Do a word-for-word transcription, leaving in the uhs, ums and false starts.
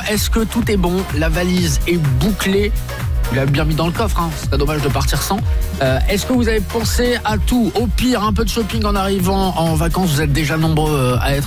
Est-ce que tout est bon? La valise est bouclée. Vous l'avez bien mis dans le coffre, hein. Ce serait dommage de partir sans. Euh, est-ce que vous avez pensé à tout? Au pire, un peu de shopping en arrivant en vacances. Vous êtes déjà nombreux à être